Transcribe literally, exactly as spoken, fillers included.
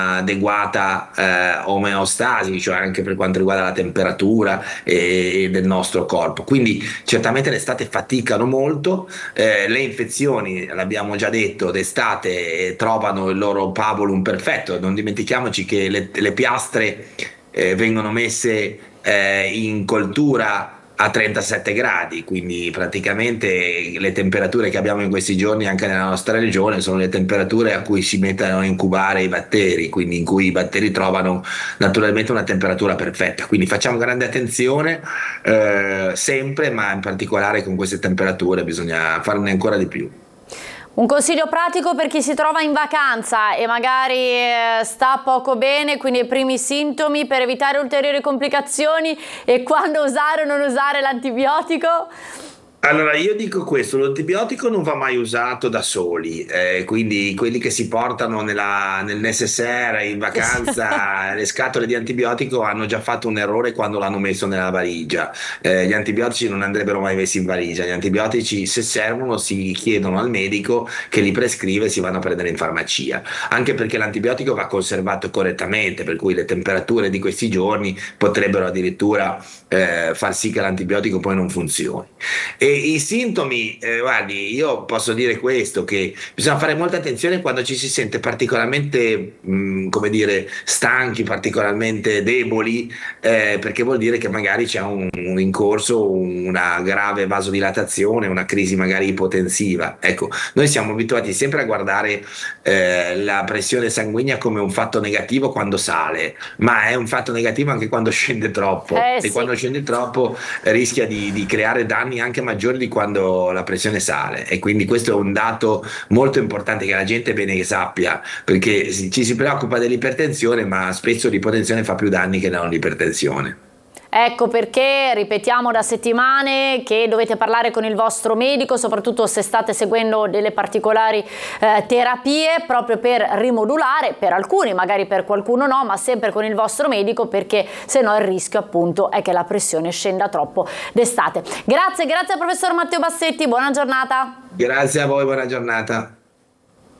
adeguata eh, omeostasi, cioè anche per quanto riguarda la temperatura eh, del nostro corpo. Quindi certamente l'estate faticano molto, eh, le infezioni, l'abbiamo già detto, d'estate eh, trovano il loro pabulum perfetto. Non dimentichiamoci che le, le piastre eh, vengono messe eh, in coltura a trentasette gradi, quindi praticamente le temperature che abbiamo in questi giorni anche nella nostra regione sono le temperature a cui si mettono a incubare i batteri, quindi in cui i batteri trovano naturalmente una temperatura perfetta. Quindi facciamo grande attenzione eh, sempre, ma in particolare con queste temperature bisogna farne ancora di più. Un consiglio pratico per chi si trova in vacanza e magari eh, sta poco bene, quindi i primi sintomi, per evitare ulteriori complicazioni, e quando usare o non usare l'antibiotico? Allora, io dico questo, l'antibiotico non va mai usato da soli, eh, quindi quelli che si portano nella, nel necessaire in vacanza le scatole di antibiotico hanno già fatto un errore quando l'hanno messo nella valigia. Eh, gli antibiotici non andrebbero mai messi in valigia, gli antibiotici se servono si chiedono al medico che li prescrive e si vanno a prendere in farmacia, anche perché l'antibiotico va conservato correttamente, per cui le temperature di questi giorni potrebbero addirittura eh, far sì che l'antibiotico poi non funzioni. E i sintomi, eh, guardi, io posso dire questo, che bisogna fare molta attenzione quando ci si sente particolarmente, mh, come dire, stanchi, particolarmente deboli, eh, perché vuol dire che magari c'è un, un in corso una grave vasodilatazione, una crisi magari ipotensiva. Ecco, noi siamo abituati sempre a guardare eh, la pressione sanguigna come un fatto negativo quando sale, ma è un fatto negativo anche quando scende troppo, Eh e sì. quando scende troppo eh, rischia di, di creare danni anche maggiori di quando la pressione sale, e quindi questo è un dato molto importante che la gente è bene che sappia, perché si- ci si preoccupa dell'ipertensione, ma spesso l'ipotensione fa più danni che non l'ipertensione. Ecco perché ripetiamo da settimane che dovete parlare con il vostro medico, soprattutto se state seguendo delle particolari eh, terapie, proprio per rimodulare, per alcuni, magari per qualcuno no, ma sempre con il vostro medico, perché se no il rischio appunto è che la pressione scenda troppo d'estate. Grazie, grazie al professor Matteo Bassetti, buona giornata. Grazie a voi, buona giornata.